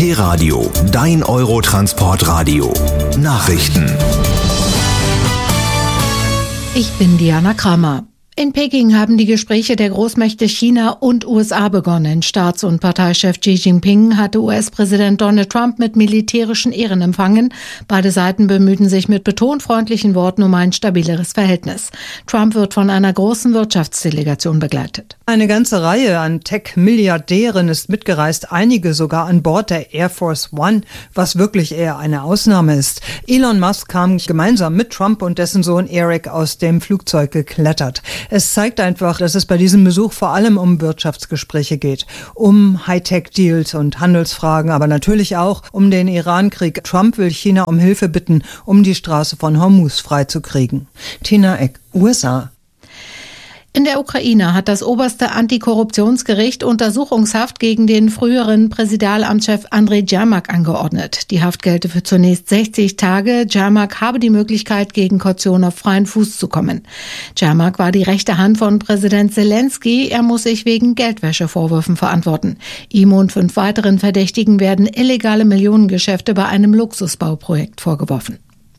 IT-Radio, dein Eurotransportradio. Nachrichten. Ich bin Diana Kramer. In Peking haben die Gespräche der Großmächte China und USA begonnen. Staats- und Parteichef Xi Jinping hatte US-Präsident Donald Trump mit militärischen Ehren empfangen. Beide Seiten bemühten sich mit betont freundlichen Worten um ein stabileres Verhältnis. Trump wird von einer großen Wirtschaftsdelegation begleitet. Eine ganze Reihe an Tech-Milliardären ist mitgereist, einige sogar an Bord der Air Force One, was wirklich eher eine Ausnahme ist. Elon Musk kam gemeinsam mit Trump und dessen Sohn Eric aus dem Flugzeug geklettert. Es zeigt einfach, dass es bei diesem Besuch vor allem um Wirtschaftsgespräche geht, um Hightech-Deals und Handelsfragen, aber natürlich auch um den Iran-Krieg. Trump will China um Hilfe bitten, um die Straße von Hormuz freizukriegen. Tina Eck, USA. In der Ukraine hat das oberste Antikorruptionsgericht Untersuchungshaft gegen den früheren Präsidialamtschef Andrei Djermak angeordnet. Die Haft gelte für zunächst 60 Tage. Djermak habe die Möglichkeit, gegen Kaution auf freien Fuß zu kommen. Djermak war die rechte Hand von Präsident Zelensky. Er muss sich wegen Geldwäschevorwürfen verantworten. Ihm und 5 weiteren Verdächtigen werden illegale Millionengeschäfte bei einem Luxusbauprojekt vorgeworfen.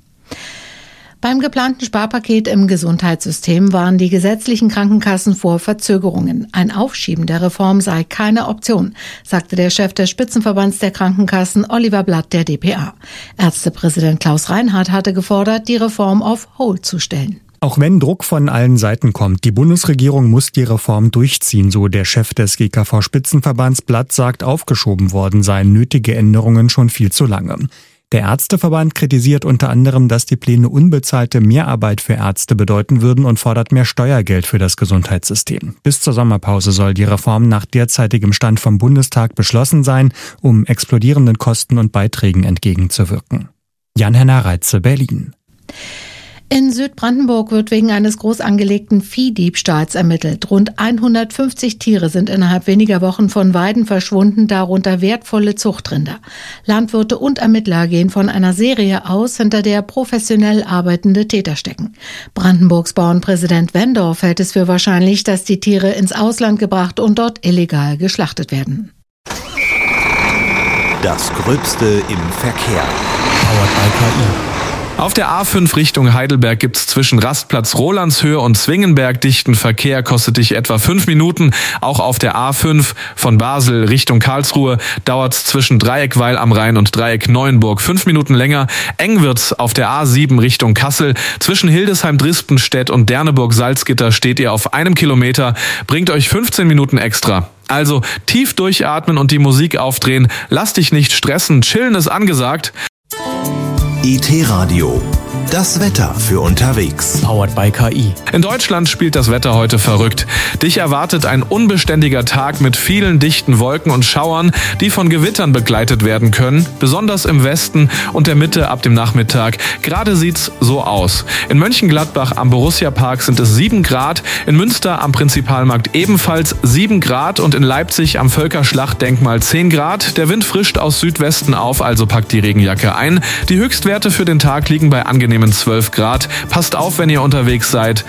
Beim geplanten Sparpaket im Gesundheitssystem waren die gesetzlichen Krankenkassen vor Verzögerungen. Ein Aufschieben der Reform sei keine Option, sagte der Chef des Spitzenverbands der Krankenkassen Oliver Blatt der dpa. Ärztepräsident Klaus Reinhardt hatte gefordert, die Reform auf Hold zu stellen. Auch wenn Druck von allen Seiten kommt, die Bundesregierung muss die Reform durchziehen, so der Chef des GKV-Spitzenverbands. Blatt sagt, aufgeschoben worden seien nötige Änderungen schon viel zu lange. Der Ärzteverband kritisiert unter anderem, dass die Pläne unbezahlte Mehrarbeit für Ärzte bedeuten würden und fordert mehr Steuergeld für das Gesundheitssystem. Bis zur Sommerpause soll die Reform nach derzeitigem Stand vom Bundestag beschlossen sein, um explodierenden Kosten und Beiträgen entgegenzuwirken. Jan-Henner Reitze, Berlin. In Südbrandenburg wird wegen eines groß angelegten Viehdiebstahls ermittelt. Rund 150 Tiere sind innerhalb weniger Wochen von Weiden verschwunden, darunter wertvolle Zuchtrinder. Landwirte und Ermittler gehen von einer Serie aus, hinter der professionell arbeitende Täter stecken. Brandenburgs Bauernpräsident Wendorf hält es für wahrscheinlich, dass die Tiere ins Ausland gebracht und dort illegal geschlachtet werden. Das Gröbste im Verkehr. Powered by KI. Auf der A5 Richtung Heidelberg gibt's zwischen Rastplatz Rolandshöhe und Zwingenberg dichten Verkehr, kostet dich etwa 5 Minuten. Auch auf der A5 von Basel Richtung Karlsruhe dauert's zwischen Dreieckweil am Rhein und Dreieck Neuenburg 5 Minuten länger. Eng wird's auf der A7 Richtung Kassel. Zwischen Hildesheim-Drispenstedt und Derneburg-Salzgitter steht ihr auf 1 Kilometer, bringt euch 15 Minuten extra. Also tief durchatmen und die Musik aufdrehen. Lass dich nicht stressen, chillen ist angesagt. IT-Radio, das Wetter für unterwegs. Powered by KI. In Deutschland spielt das Wetter heute verrückt. Dich erwartet ein unbeständiger Tag mit vielen dichten Wolken und Schauern, die von Gewittern begleitet werden können, besonders im Westen und der Mitte ab dem Nachmittag. Gerade sieht's so aus. In Mönchengladbach am Borussia-Park sind es 7 Grad, in Münster am Prinzipalmarkt ebenfalls 7 Grad und in Leipzig am Völkerschlachtdenkmal 10 Grad. Der Wind frischt aus Südwesten auf, also packt die Regenjacke ein. Die Höchstwerte für den Tag liegen bei angenehmen 12 Grad. Passt auf, wenn ihr unterwegs seid.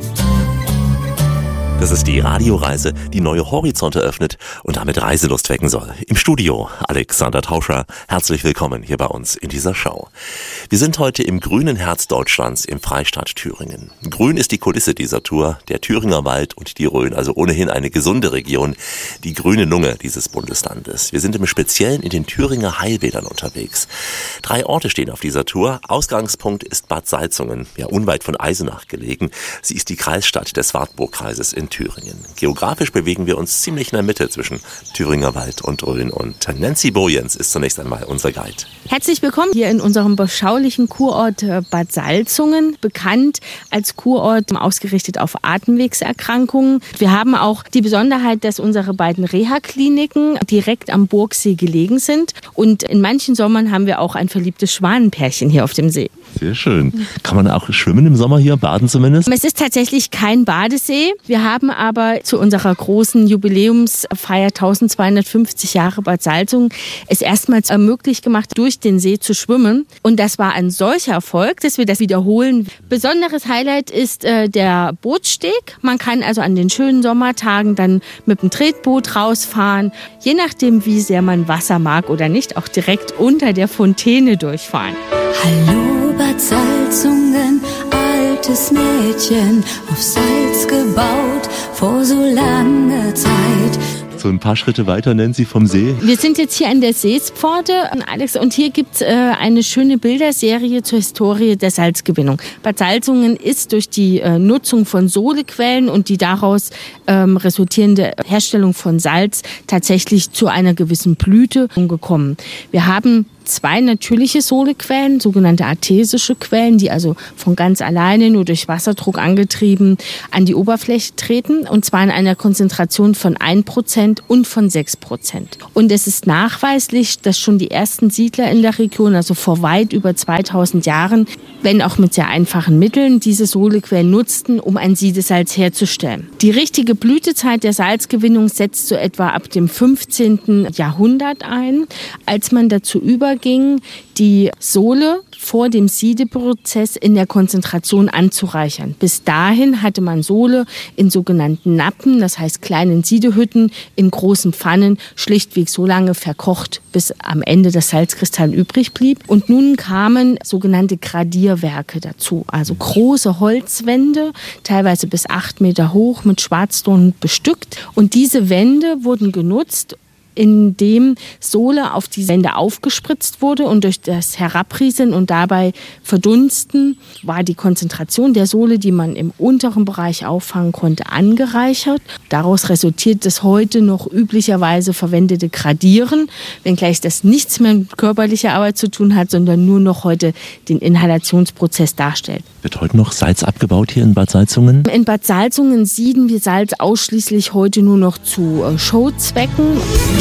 Das ist die Radioreise, die neue Horizonte öffnet und damit Reiselust wecken soll. Im Studio Alexander Tauscher. Herzlich willkommen hier bei uns in dieser Show. Wir sind heute im grünen Herz Deutschlands, im Freistaat Thüringen. Grün ist die Kulisse dieser Tour, der Thüringer Wald und die Rhön, also ohnehin eine gesunde Region, die grüne Lunge dieses Bundeslandes. Wir sind im Speziellen in den Thüringer Heilbädern unterwegs. 3 Orte stehen auf dieser Tour. Ausgangspunkt ist Bad Salzungen, ja unweit von Eisenach gelegen. Sie ist die Kreisstadt des Wartburgkreises in Thüringen. Geografisch bewegen wir uns ziemlich in der Mitte zwischen Thüringer Wald und Rhön. Und Nancy Bojens ist zunächst einmal unser Guide. Herzlich willkommen hier in unserem beschaulichen Kurort Bad Salzungen, bekannt als Kurort ausgerichtet auf Atemwegserkrankungen. Wir haben auch die Besonderheit, dass unsere beiden Reha-Kliniken direkt am Burgsee gelegen sind. Und in manchen Sommern haben wir auch ein verliebtes Schwanenpärchen hier auf dem See. Sehr schön. Kann man auch schwimmen im Sommer hier, baden zumindest? Es ist tatsächlich kein Badesee. Wir haben aber zu unserer großen Jubiläumsfeier 1250 Jahre Bad Salzungen es erstmals möglich gemacht, durch den See zu schwimmen. Und das war ein solcher Erfolg, dass wir das wiederholen. Besonderes Highlight ist der Bootssteg. Man kann also an den schönen Sommertagen dann mit dem Tretboot rausfahren. Je nachdem, wie sehr man Wasser mag oder nicht, auch direkt unter der Fontäne durchfahren. Hallo Bad Salzungen, altes Mädchen, auf Salz gebaut, vor so langer Zeit. So ein paar Schritte weiter, Nancy, vom See. Wir sind jetzt hier an der Seespforte, Alex, und hier gibt's eine schöne Bilderserie zur Historie der Salzgewinnung. Bad Salzungen ist durch die Nutzung von Sohlequellen und die daraus resultierende Herstellung von Salz tatsächlich zu einer gewissen Blüte gekommen. Wir haben 2 natürliche Sohlequellen, sogenannte artesische Quellen, die also von ganz alleine nur durch Wasserdruck angetrieben an die Oberfläche treten, und zwar in einer Konzentration von 1% und von 6%. Und es ist nachweislich, dass schon die ersten Siedler in der Region, also vor weit über 2000 Jahren, wenn auch mit sehr einfachen Mitteln, diese Sohlequellen nutzten, um ein Siedesalz herzustellen. Die richtige Blütezeit der Salzgewinnung setzt so etwa ab dem 15. Jahrhundert ein, als man dazu überging, die Sohle vor dem Siedeprozess in der Konzentration anzureichern. Bis dahin hatte man Sohle in sogenannten Nappen, das heißt kleinen Siedehütten, in großen Pfannen, schlichtweg so lange verkocht, bis am Ende das Salzkristall übrig blieb. Und nun kamen sogenannte Gradierwerke dazu, also große Holzwände, teilweise bis 8 Meter hoch, mit Schwarzdorn bestückt. Und diese Wände wurden genutzt, indem Sohle auf die Wände aufgespritzt wurde, und durch das Herabrieseln und dabei Verdunsten war die Konzentration der Sohle, die man im unteren Bereich auffangen konnte, angereichert. Daraus resultiert das heute noch üblicherweise verwendete Gradieren, wenngleich das nichts mehr mit körperlicher Arbeit zu tun hat, sondern nur noch heute den Inhalationsprozess darstellt. Wird heute noch Salz abgebaut hier in Bad Salzungen? In Bad Salzungen sieden wir Salz ausschließlich heute nur noch zu Showzwecken.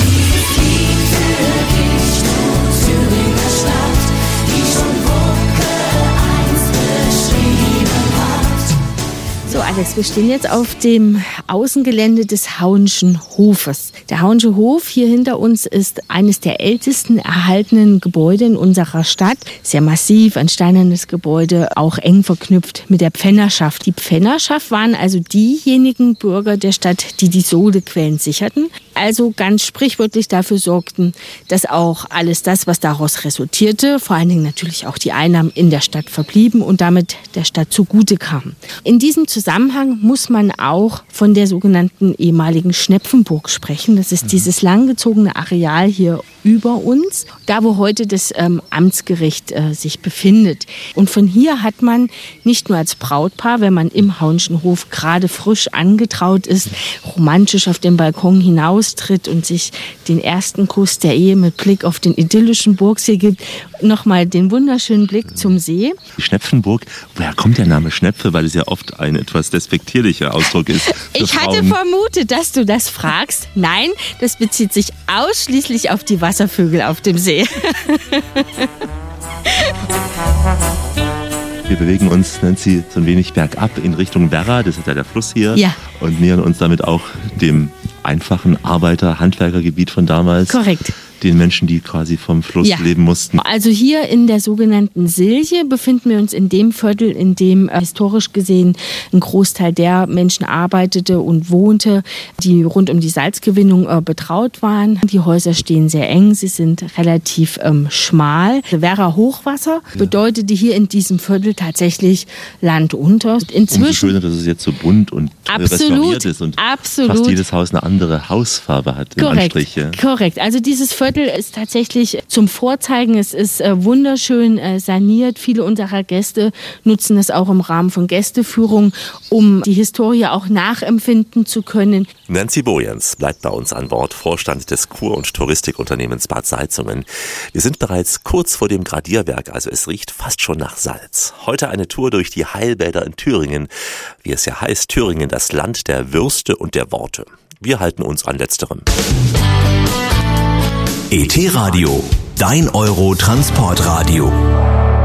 So, Alex, wir stehen jetzt auf dem Außengelände des Hauenschen Hofes. Der Hauensche Hof hier hinter uns ist eines der ältesten erhaltenen Gebäude in unserer Stadt. Sehr massiv, ein steinernes Gebäude, auch eng verknüpft mit der Pfännerschaft. Die Pfännerschaft waren also diejenigen Bürger der Stadt, die die Sohlequellen sicherten. Also ganz sprichwörtlich dafür sorgten, dass auch alles das, was daraus resultierte, vor allen Dingen natürlich auch die Einnahmen in der Stadt verblieben und damit der Stadt zugute kamen. In diesem Zusammenhang muss man auch von der sogenannten ehemaligen Schnepfenburg sprechen. Das ist dieses langgezogene Areal hier über uns, da wo heute das Amtsgericht sich befindet. Und von hier hat man nicht nur als Brautpaar, wenn man im Hauenschen Hof gerade frisch angetraut ist, romantisch auf den Balkon hinaustritt und sich den ersten Kuss der Ehe mit Blick auf den idyllischen Burgsee gibt, nochmal den wunderschönen Blick zum See. Die Schnepfenburg, woher kommt der Name Schnepfe? Weil es ja oft ein etwas despektierlicher Ausdruck ist für Ich hatte vermutet, dass du das fragst. Nein, das bezieht sich ausschließlich auf die Wasservögel auf dem See. Wir bewegen uns, Nancy, so ein wenig bergab in Richtung Werra, das ist ja der Fluss hier, ja, und nähern uns damit auch dem einfachen Arbeiter-Handwerkergebiet von damals. Korrekt. Den Menschen, die quasi vom Fluss leben mussten. Also hier in der sogenannten Silche befinden wir uns in dem Viertel, in dem historisch gesehen ein Großteil der Menschen arbeitete und wohnte, die rund um die Salzgewinnung betraut waren. Die Häuser stehen sehr eng, sie sind relativ schmal. Werra Hochwasser bedeutete hier in diesem Viertel tatsächlich Land unter. Inzwischen, umso schöner, dass es jetzt so bunt und restauriert ist und fast jedes Haus eine andere Hausfarbe hat im Anstrich. Ja. Korrekt, also dieses Viertel ist tatsächlich zum Vorzeigen. Es ist wunderschön saniert. Viele unserer Gäste nutzen es auch im Rahmen von Gästeführungen, um die Historie auch nachempfinden zu können. Nancy Bojens bleibt bei uns an Bord, Vorstand des Kur- und Touristikunternehmens Bad Salzungen. Wir sind bereits kurz vor dem Gradierwerk, also es riecht fast schon nach Salz. Heute eine Tour durch die Heilbäder in Thüringen. Wie es ja heißt, Thüringen, das Land der Würste und der Worte. Wir halten uns an letzterem. ET Radio, dein Euro Transportradio.